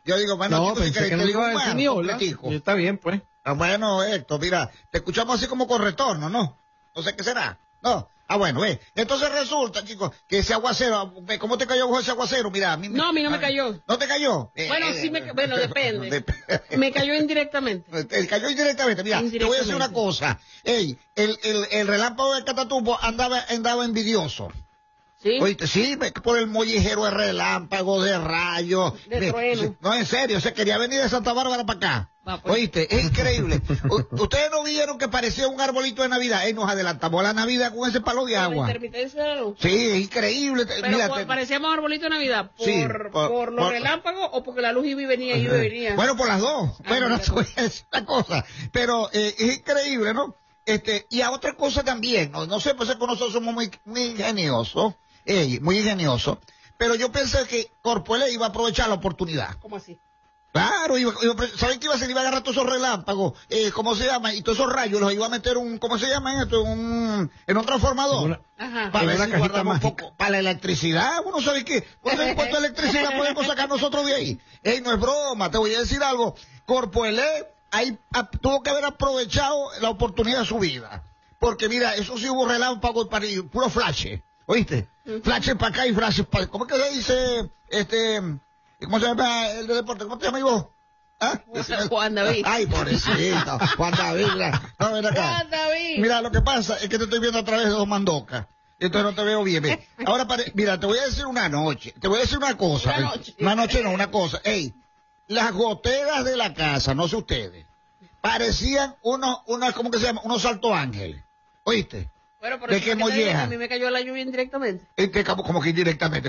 Yo digo, bueno, no, pensé que no iba a decir ni hola. Está bien, pues. Ah, bueno, Héctor, mira, te escuchamos así como con retorno, ¿no? No sé qué será. No. Ah, bueno, entonces resulta, chicos, que ese aguacero, ¿cómo te cayó ese aguacero? Mira, a mí No, a mí no me cayó. ¿No te cayó? Bueno, sí bueno, depende. Me cayó indirectamente. Te cayó indirectamente. Mira, te voy a decir una cosa. El relámpago del Catatumbo andaba envidioso. ¿Sí? Oíste, sí, por el mollejero de relámpago, de rayos. De trueno. No, en serio, se quería venir de Santa Bárbara para acá. Pues. Oíste, es increíble. Ustedes no vieron que parecía un arbolito de Navidad. Nos adelantamos a la Navidad con ese palo de agua. La intermitencia de la luz. Sí, es increíble. Pero mira, parecíamos arbolito de Navidad. ¿Por los relámpagos o porque la luz iba y venía y venía? Bueno, por las dos. Bueno, no te voy a decir una cosa. Pero es increíble, ¿no? Y a otra cosa también, no sé, pues es que nosotros somos muy ingeniosos. Muy ingenioso, pero yo pensé que Corpoelec iba a aprovechar la oportunidad. ¿Cómo así? Claro, ¿saben qué iba a hacer? Iba a agarrar todos esos relámpagos, ¿cómo se llama? Y todos esos rayos los iba a meter ¿cómo se llama esto? En un transformador. Para ver si guardamos un poco. Para la electricidad, uno sabe qué. ¿Cuánto impuesto de electricidad podemos sacar nosotros de ahí? No es broma, te voy a decir algo. Corpoelec ahí tuvo que haber aprovechado la oportunidad de su vida. Porque mira, eso sí hubo relámpagos para puro flash. ¿Oíste? Flashes para acá y flashes para allá. ¿Cómo es que se dice, cómo se llama el de deporte? ¿Cómo te llamas vos? ¿Ah? Juan David. Ay, pobrecito. Juan David. No, ven acá. Juan David. Mira, lo que pasa es que te estoy viendo a través de dos mandocas. Entonces no te veo bien. Ahora, mira, te voy a decir una noche. Te voy a decir una cosa. Una noche no, una cosa. Las goteras de la casa, no sé ustedes, parecían ¿cómo que se llama? Unos salto ángeles. ¿Oíste? Bueno, ¿De qué molleja? A mí me cayó la lluvia indirectamente. Como que indirectamente.